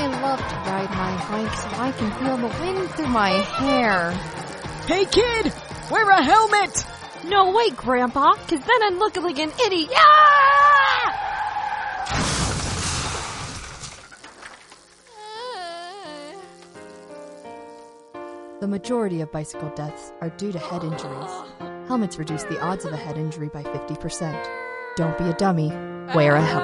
I love to ride my bike so I can feel the wind through my hair. Hey kid, wear a helmet! No way, Grandpa, cause then I'd look like an idiot. Ah! The majority of bicycle deaths are due to head injuries. Helmets reduce the odds of a head injury by 50%. Don't be a dummy. Wear a helmet.